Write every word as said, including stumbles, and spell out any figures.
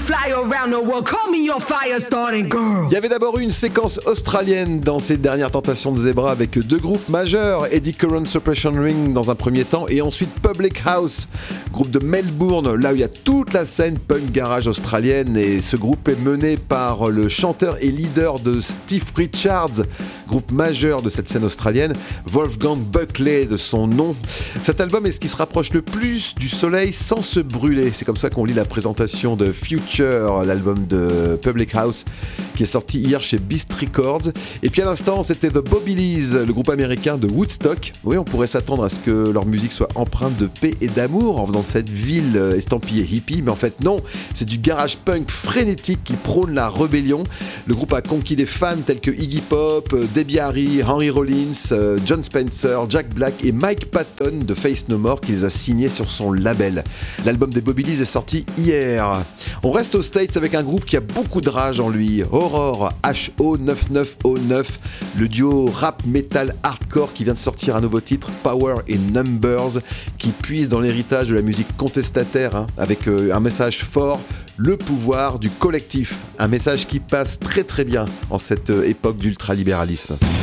fly around the world. Call me your fire starting girl. Il y avait d'abord eu une séquence australienne dans ces dernières tentations de Zebra avec deux groupes majeurs, Eddie Curran Suppression Ring dans un premier temps et ensuite Public House, groupe de Melbourne, là où il y a toute la scène punk garage australienne, et ce groupe est mené par le chanteur et leader de Steve Richards, groupe majeur de cette scène australienne, Wolfgang Buckley de son nom. Cet album est ce qui se rapproche le plus du soleil sans se brûler. C'est comme ça qu'on lit la présentation de Future, l'album de Public House, qui est sorti hier chez Beast Records. Et puis à l'instant, c'était The Bobilees, le groupe américain de Woodstock. Oui, on pourrait s'attendre à ce que leur musique soit empreinte de paix et d'amour en venant de cette ville estampillée hippie, mais en fait non, c'est du garage punk frénétique qui prône la rébellion. Le groupe a conquis des fans tels que Iggy Pop, Debbie Harry, Henry Rollins, John Spencer, Jack Black et Mike Patton de Faith No More qui les a signés sur son label. L'album des Bobilees est sorti hier. On reste aux States avec un groupe qui a beaucoup de rage en lui, Horror, H O neuf neuf zéro neuf, le duo rap metal hardcore qui vient de sortir un nouveau titre, Power in Numbers, qui puise dans l'héritage de la musique contestataire, hein, avec euh, un message fort, le pouvoir du collectif, un message qui passe très très bien en cette euh, époque d'ultralibéralisme.